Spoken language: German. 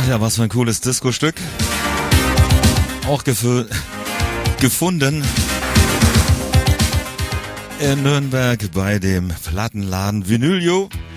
Ach ja, was für ein cooles Disco-Stück. Auch gefunden in Nürnberg bei dem Plattenladen Vinylio.